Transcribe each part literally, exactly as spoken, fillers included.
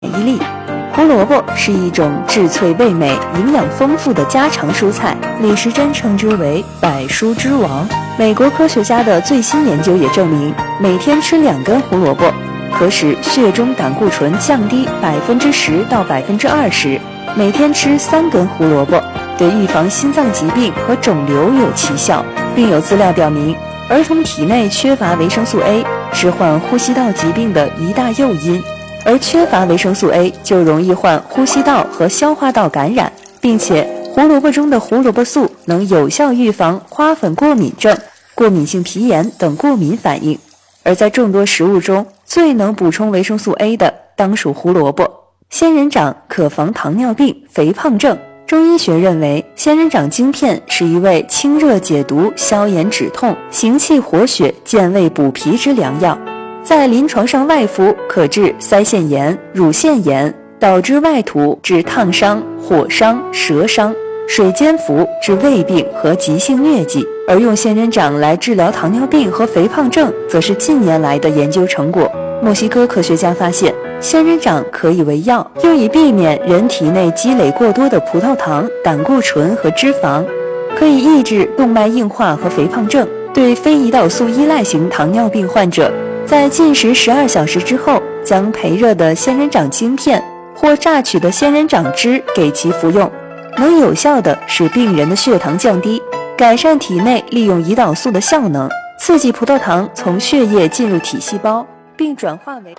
免疫力。胡萝卜是一种质脆味美、营养丰富的家常蔬菜，李时珍称之为百蔬之王。美国科学家的最新研究也证明，每天吃两根胡萝卜可使血中胆固醇降低百分之十到百分之二十。每天吃三根胡萝卜对预防心脏疾病和肿瘤有奇效，并有资料表明，儿童体内缺乏维生素 A 是患呼吸道疾病的一大诱因。而缺乏维生素 A 就容易患呼吸道和消化道感染，并且胡萝卜中的胡萝卜素能有效预防花粉过敏症、过敏性皮炎等过敏反应。而在众多食物中，最能补充维生素 A 的当属胡萝卜。仙人掌可防糖尿病、肥胖症。中医学认为，仙人掌晶片是一味清热解毒、消炎止痛、行气活血、健胃补脾之良药。在临床上外服可治腮腺炎、乳腺炎，导致外涂治烫伤、火伤、舌伤，水煎服治胃病和急性疟疾。而用仙人掌来治疗糖尿病和肥胖症，则是近年来的研究成果。墨西哥科学家发现，仙人掌可以为药，用以避免人体内积累过多的葡萄糖、胆固醇和脂肪，可以抑制动脉硬化和肥胖症。对非胰岛素依赖型糖尿病患者，在进食十二小时之后，将培热的仙人掌晶片或榨取的仙人掌汁给其服用，能有效地使病人的血糖降低，改善体内利用胰岛素的效能，刺激葡萄糖从血液进入体细胞，并转化为……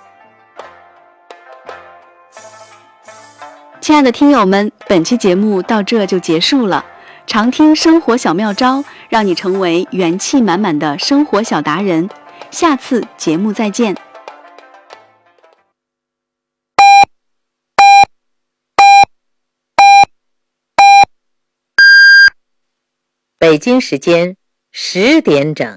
亲爱的听友们，本期节目到这就结束了。常听生活小妙招，让你成为元气满满的生活小达人。下次节目再见。 北京时间十点整，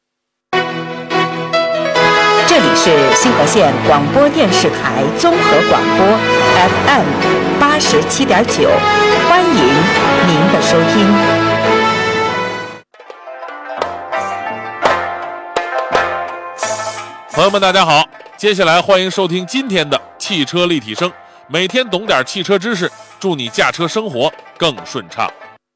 这里是新河县广播电视台综合广播 F M 八十七点九，欢迎您的收听。 朋友们大家好，接下来欢迎收听今天的汽车立体声，每天懂点汽车知识，祝你驾车生活更顺畅。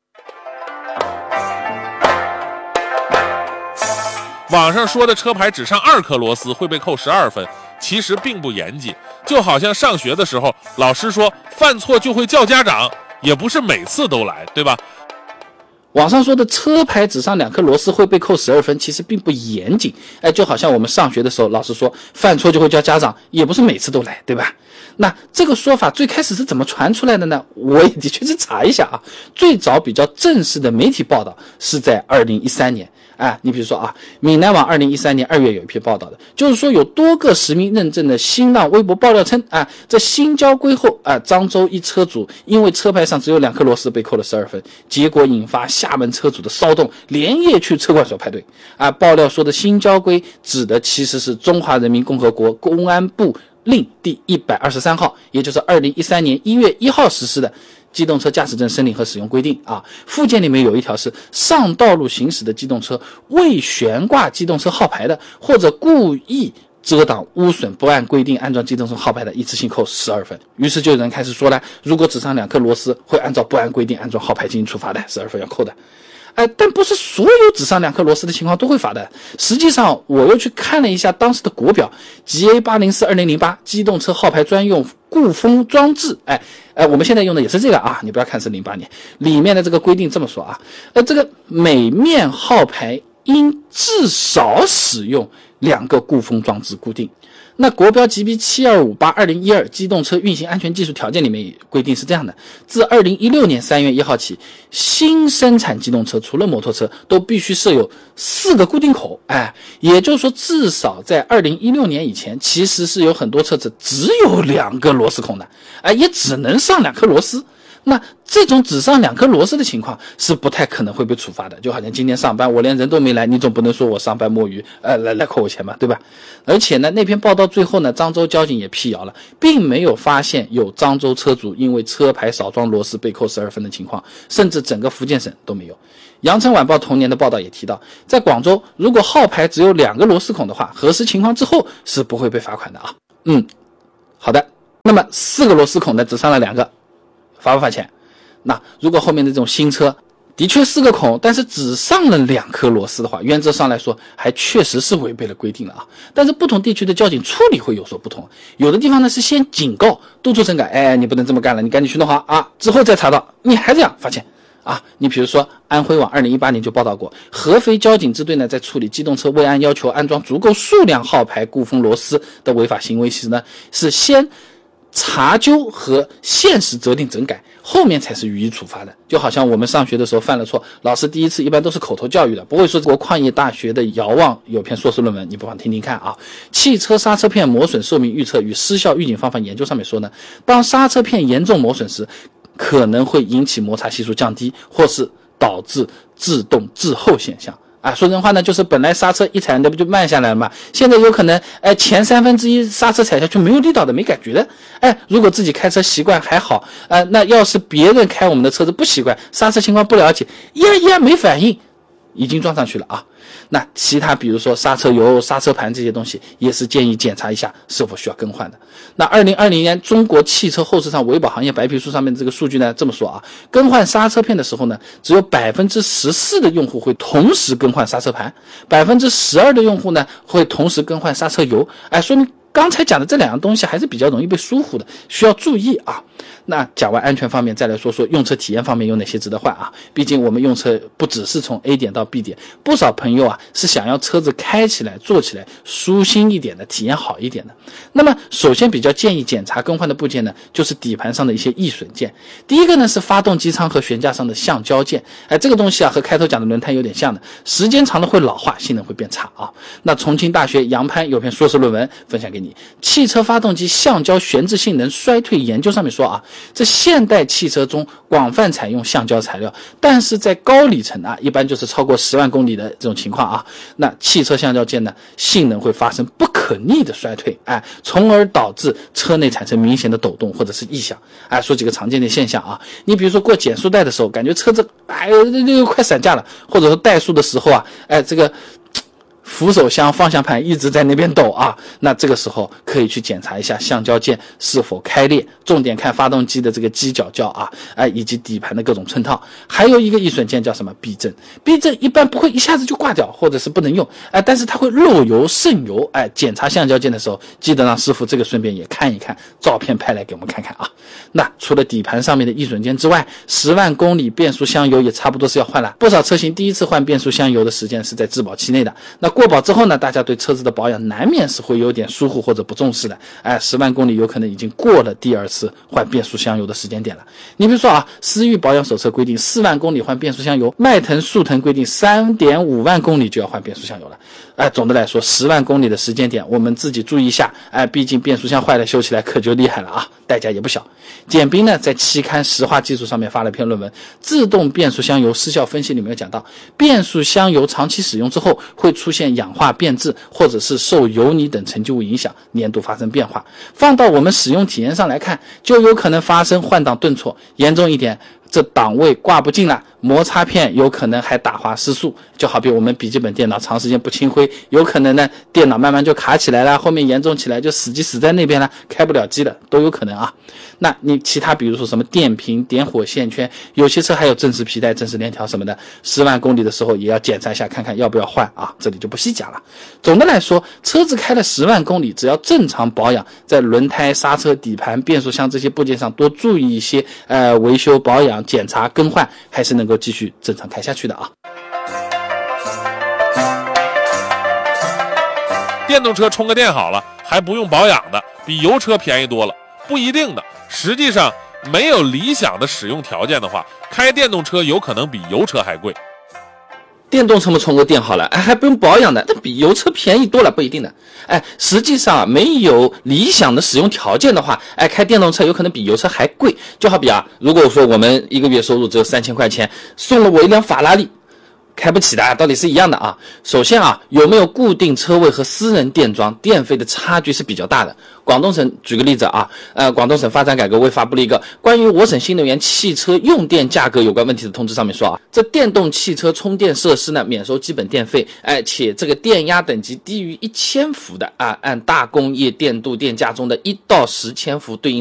网上说的车牌只上二颗螺丝会被扣十二分，其实并不严谨，就好像上学的时候老师说犯错就会叫家长，也不是每次都来，对吧？ 网上说的车牌只上两颗螺丝会被扣十二分，其实并不严谨。哎，就好像我们上学的时候，老师说犯错就会叫家长，也不是每次都来，对吧？那这个说法最开始是怎么传出来的呢？我也的确是查一下啊。最早比较正式的媒体报道是在二零一三年。哎，你比如说啊，闽南网二零一三年二月有一篇报道的，就是说有多个实名认证的新浪微博爆料称，啊，在新交规后，啊，漳州一车主因为车牌上只有两颗螺丝被扣了十二分，结果引发厦门车主的骚动，连夜去车管所排队。啊，爆料说的新交规指的其实是中华人民共和国公安部令第一百二十三号，也就是二零一三年一月一号实施的机动车驾驶证申领和使用规定啊，附件里面有一条是上道路行驶的机动车未悬挂机动车号牌的，或者故意遮挡污损不按规定安装机动车号牌的，一次性扣十二分。于是就有人开始说了，如果只上两颗螺丝会按照不按规定安装号牌进行处罚的，十二分要扣的。哎，但不是所有只上两颗螺丝的情况都会罚的。实际上，我又去看了一下当时的国表 G A 八零四二零零八 机动车号牌专用固封装置，哎哎，我们现在用的也是这个啊，你不要看是零八年，里面的这个规定这么说啊，呃，这个每面号牌应至少使用两个固封装置固定。那国标 G B 七二五八二零一二 机动车运行安全技术条件里面规定是这样的，自二零一六年三月一号起，新生产机动车除了摩托车都必须设有四个固定口。哎，也就是说至少在二零一六年以前，其实是有很多车子只有两个螺丝孔的，哎，也只能上两颗螺丝。那这种只上两颗螺丝的情况是不太可能会被处罚的，就好像今天上班我连人都没来，你总不能说我上班摸鱼，呃，来来扣我钱吧，对吧？而且呢，那篇报道最后呢，漳州交警也辟谣了，并没有发现有漳州车主因为车牌少装螺丝被扣十二分的情况，甚至整个福建省都没有。羊城晚报同年的报道也提到，在广州，如果号牌只有两个螺丝孔的话，核实情况之后是不会被罚款的啊。嗯，好的。 那么四个螺丝孔呢只上了两个，罚不罚钱？那如果后面的这种新车的确四个孔，但是只上了两颗螺丝的话，原则上来说还确实是违背了规定了啊。但是不同地区的交警处理会有所不同，有的地方呢是先警告督促整改，哎，你不能这么干了，你赶紧去弄好啊，之后再查到你还这样罚钱啊。你比如说安徽网二零一八年就报道过，合肥交警支队呢在处理机动车未按要求安装足够数量号牌固封螺丝的违法行为时呢，是先查究和限时责令整改，后面才是予以处罚的。就好像我们上学的时候犯了错，老师第一次一般都是口头教育的，不会说国矿业大学的遥望有篇硕士论文，你不妨听听看啊。汽车刹车片磨损寿命预测与失效预警方法研究上面说呢，当刹车片严重磨损时，可能会引起摩擦系数降低，或是导致自动滞后现象。啊，说人话呢，就是本来刹车一踩那不就慢下来了嘛，现在有可能，哎，前三分之一刹车踩下去没有力道的，没感觉的，哎，如果自己开车习惯还好，呃，那要是别人开我们的车子不习惯，刹车情况不了解，一按一按没反应，已经撞上去了啊。那其他比如说刹车油、刹车盘这些东西，也是建议检查一下是否需要更换的。那二零二零年中国汽车后市场维保行业白皮书上面这个数据呢这么说啊，更换刹车片的时候呢，只有百分之十四的用户会同时更换刹车盘，百分之十二的用户呢会同时更换刹车油，哎，说明刚才讲的这两样东西还是比较容易被疏忽的，需要注意啊。那讲完安全方面，再来说说用车体验方面有哪些值得换啊？毕竟我们用车不只是从 A 点到 B 点，不少朋友啊是想要车子开起来、坐起来舒心一点的，体验好一点的。那么首先比较建议检查更换的部件呢，就是底盘上的一些易损件。第一个呢是发动机舱和悬架上的橡胶件，哎，这个东西啊和开头讲的轮胎有点像的，时间长了会老化，性能会变差啊。那重庆大学杨攀有篇硕士论文分享给你，汽车发动机橡胶悬置性能衰退研究上面说啊，这现代汽车中广泛采用橡胶材料，但是在高里程啊，一般就是超过十万公里的这种情况啊，那汽车橡胶件呢，性能会发生不可逆的衰退，哎，从而导致车内产生明显的抖动或者是异响。哎，说几个常见的现象啊，你比如说过减速带的时候，感觉车子哎呦快散架了，或者说怠速的时候啊，哎这个扶手箱、方向盘一直在那边抖啊，那这个时候可以去检查一下橡胶件是否开裂，重点看发动机的这个机脚胶啊，哎，以及底盘的各种衬套。还有一个易损件叫什么避震，避震一般不会一下子就挂掉或者是不能用，哎，但是它会漏油渗油，哎，检查橡胶件的时候记得让师傅这个顺便也看一看，照片拍来给我们看看啊。那除了底盘上面的易损件之外，十万公里变速箱油也差不多是要换了，不少车型第一次换变速箱油的时间是在质保期内的，那过保之后呢，大家对车子的保养难免是会有点疏忽或者不重视的，哎，十万公里有可能已经过了第二次换变速箱油的时间点了。你比如说啊，思域保养手册规定四万公里换变速箱油，迈腾、速腾规定 三点五万公里就要换变速箱油了。哎，总的来说十万公里的时间点我们自己注意一下，哎，毕竟变速箱坏了修起来可就厉害了啊，代价也不小。简斌呢在期刊石化技术上面发了篇论文，自动变速箱油失效分析里面有讲到，变速箱油长期使用之后会出现氧化变质，或者是受油泥等沉积物影响，粘度发生变化。放到我们使用体验上来看，就有可能发生换挡顿挫，严重一点这档位挂不进了，摩擦片有可能还打滑失速，就好比我们笔记本电脑长时间不清灰，有可能呢电脑慢慢就卡起来了，后面严重起来就死机死在那边了，开不了机了，都有可能啊。那你其他比如说什么电瓶、点火线圈，有些车还有正时皮带、正时链条什么的，十万公里的时候也要检查一下，看看要不要换啊，这里就不细讲了。总的来说，车子开了十万公里，只要正常保养，在轮胎、刹车、底盘、变速箱这些部件上多注意一些呃维修保养、检查更换，还是能够继续正常开下去的啊。 电动车充个电好了，还不用保养的，比油车便宜多了。不一定的，实际上没有理想的使用条件的话，开电动车有可能比油车还贵。 电动车嘛充个电好了，哎，还不用保养的，那比油车便宜多了，不一定的。哎，实际上啊，没有理想的使用条件的话，哎，开电动车有可能比油车还贵。就好比啊，如果说我们一个月收入只有三千块钱，送了我一辆法拉利，开不起的，道理是一样的啊。首先啊，有没有固定车位和私人电桩，电费的差距是比较大的。广东省举个例子啊，呃，广东省发展改革委发布了一个关于我省新能源汽车用电价格有关问题的通知，上面说啊，这电动汽车充电设施呢免收基本电费，哎，且这个电压等级低于一千伏的啊，按大工业电度电价中的一到十千伏对应